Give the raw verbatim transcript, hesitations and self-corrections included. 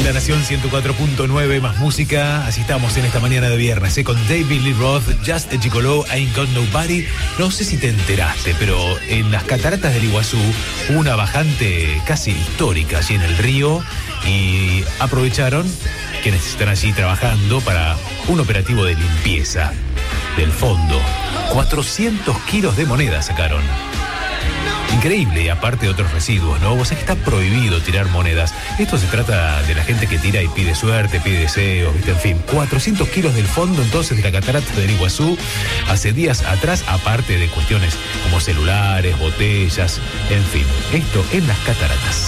La Nación ciento cuatro punto nueve, más música. Así estamos en esta mañana de viernes, ¿eh? Con David Lee Roth, Just a Gigolo, Ain't Got Nobody. No sé si te enteraste, pero en las cataratas del Iguazú hubo una bajante casi histórica allí en el río y aprovecharon quienes están allí trabajando para un operativo de limpieza del fondo. cuatrocientos kilos de moneda sacaron. Increíble, y aparte de otros residuos, ¿no? Vos sabés que está prohibido tirar monedas. Esto se trata de la gente que tira y pide suerte, pide deseos, ¿viste? En fin, cuatrocientos kilos del fondo entonces de la catarata del Iguazú hace días atrás, aparte de cuestiones como celulares, botellas, en fin, esto en las cataratas.